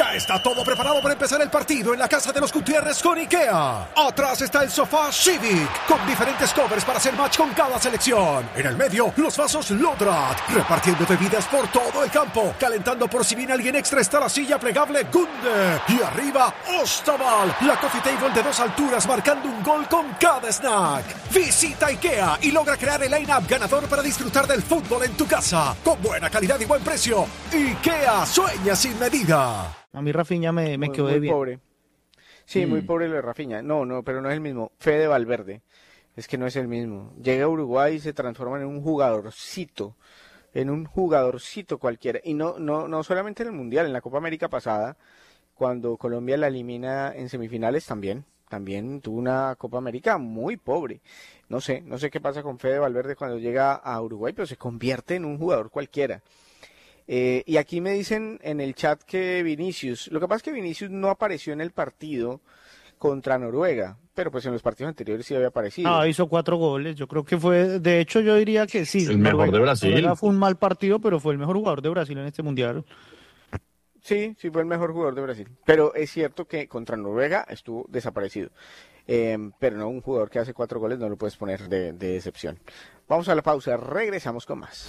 Ya está todo preparado para empezar el partido en la casa de los Gutiérrez con IKEA. Atrás está el sofá Civic, con diferentes covers para hacer match con cada selección. En el medio, los vasos Lodrat, repartiendo bebidas por todo el campo. Calentando por si viene alguien extra está la silla plegable Gunde. Y arriba, Ostaval, la coffee table de 2 alturas marcando un gol con cada snack. Visita IKEA y logra crear el line-up ganador para disfrutar del fútbol en tu casa. Con buena calidad y buen precio. IKEA, sueña sin medida. A mí Rafinha me quedó de bien. Pobre. Sí, muy pobre lo de Rafinha. No, pero no es el mismo. Fede Valverde. Es que no es el mismo. Llega a Uruguay y se transforma en un jugadorcito. En un jugadorcito cualquiera. Y no solamente en el Mundial, en la Copa América pasada, cuando Colombia la elimina en semifinales también tuvo una Copa América muy pobre. No sé qué pasa con Fede Valverde cuando llega a Uruguay, pero se convierte en un jugador cualquiera. Y aquí me dicen en el chat que Vinicius, lo que pasa es que Vinicius no apareció en el partido contra Noruega, pero pues en los partidos anteriores sí había aparecido. Hizo 4 goles, yo creo que fue, de hecho yo diría que sí. El mejor de Brasil. Noruega fue un mal partido, pero fue el mejor jugador de Brasil en este Mundial. Sí, fue el mejor jugador de Brasil, pero es cierto que contra Noruega estuvo desaparecido. Pero no, un jugador que hace 4 goles no lo puedes poner de excepción. Vamos a la pausa, regresamos con más.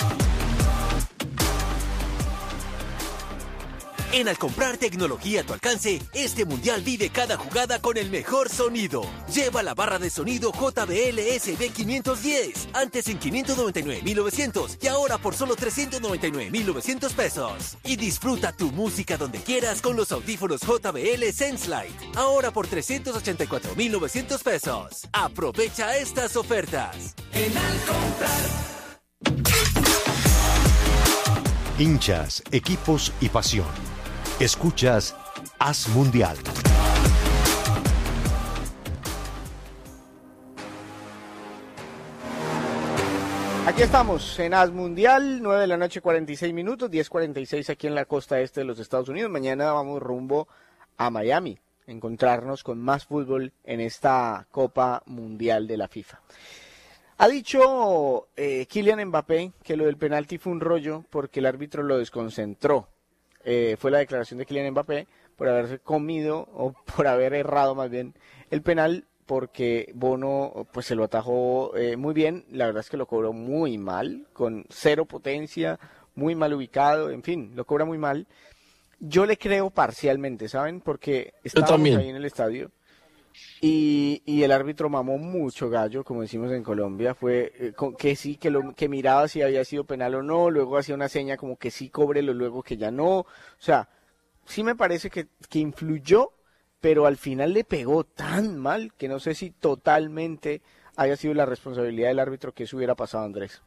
En Al comprar tecnología a tu alcance, este mundial vive cada jugada con el mejor sonido. Lleva la barra de sonido JBL SB510, antes en 599,900 y ahora por solo 399,900 pesos. Y disfruta tu música donde quieras con los audífonos JBL SenseLight, ahora por 384,900 pesos. Aprovecha estas ofertas. En Al comprar. Hinchas, equipos y pasión. Escuchas Haz Mundial. Aquí estamos en Haz Mundial, 9 de la noche, 46 minutos, 10:46 aquí en la costa este de los Estados Unidos. Mañana vamos rumbo a Miami, a encontrarnos con más fútbol en esta Copa Mundial de la FIFA. Ha dicho Kylian Mbappé que lo del penalti fue un rollo porque el árbitro lo desconcentró. Fue la declaración de Kylian Mbappé por haberse comido, o por haber errado más bien, el penal, porque Bono pues se lo atajó muy bien. La verdad es que lo cobró muy mal, con 0 potencia, muy mal ubicado, en fin, lo cobra muy mal. Yo le creo parcialmente, ¿saben? Porque estábamos ahí en el estadio. Y el árbitro mamó mucho gallo, como decimos en Colombia, fue que sí, que miraba si había sido penal o no, luego hacía una seña como que sí, cóbrelo, luego que ya no. O sea, sí me parece que influyó, pero al final le pegó tan mal que no sé si totalmente haya sido la responsabilidad del árbitro que eso hubiera pasado, Andrés.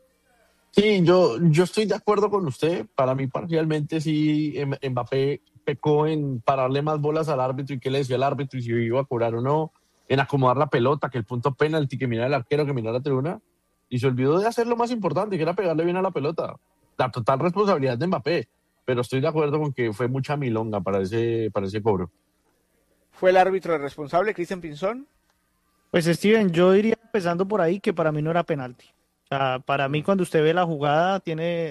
Sí, yo estoy de acuerdo con usted. Para mí, parcialmente, sí, Mbappé pecó en pararle más bolas al árbitro y qué le decía al árbitro y si iba a cobrar o no, en acomodar la pelota, que el punto penalti, que mirara el arquero, que mirara la tribuna, y se olvidó de hacer lo más importante, que era pegarle bien a la pelota. La total responsabilidad de Mbappé, pero estoy de acuerdo con que fue mucha milonga para ese cobro. ¿Fue el árbitro el responsable, Cristian Pinzón? Pues Steven, yo diría empezando por ahí que para mí no era penalti. O sea, para mí cuando usted ve la jugada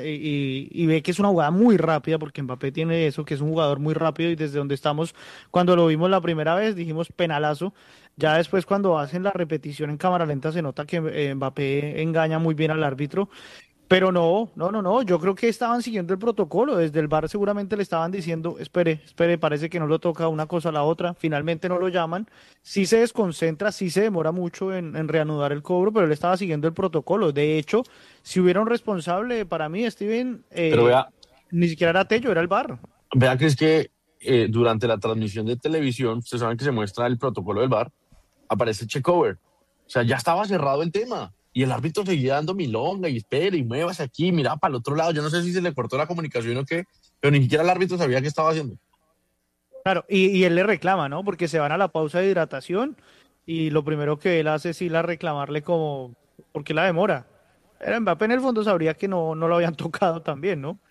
y ve que es una jugada muy rápida, porque Mbappé tiene eso, que es un jugador muy rápido, y desde donde estamos, cuando lo vimos la primera vez, dijimos penalazo. Ya después cuando hacen la repetición en cámara lenta se nota que Mbappé engaña muy bien al árbitro. Pero no, yo creo que estaban siguiendo el protocolo, desde el VAR seguramente le estaban diciendo, espere, parece que no lo toca una cosa a la otra, finalmente no lo llaman, sí se desconcentra, sí se demora mucho en reanudar el cobro, pero él estaba siguiendo el protocolo. De hecho, si hubiera un responsable, para mí, Steven, pero vea, ni siquiera era Tello, era el VAR. Vea que es que durante la transmisión de televisión, ustedes saben que se muestra el protocolo del VAR, aparece checkover, o sea, ya estaba cerrado el tema. Y el árbitro seguía dando milonga y espera y muévase aquí, miraba para el otro lado. Yo no sé si se le cortó la comunicación o qué, pero ni siquiera el árbitro sabía qué estaba haciendo. Claro, y él le reclama, ¿no? Porque se van a la pausa de hidratación y lo primero que él hace es ir a reclamarle como, ¿por qué la demora? Era Mbappé, en el fondo sabría que no lo habían tocado también, ¿no?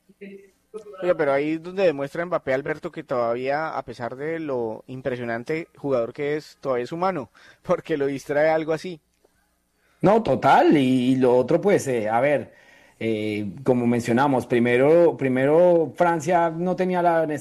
Oye, pero ahí es donde demuestra Mbappé, Alberto, que todavía, a pesar de lo impresionante jugador que es, todavía es humano, porque lo distrae algo así. No, total, y lo otro pues, a ver, como mencionamos, primero Francia no tenía la